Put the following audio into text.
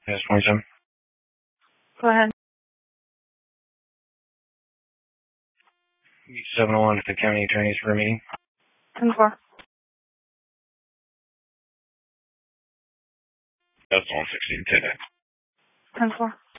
Yes, 27. Go ahead. 701 to the county attorneys for a meeting. 10-4. That's 116 today. 10-4.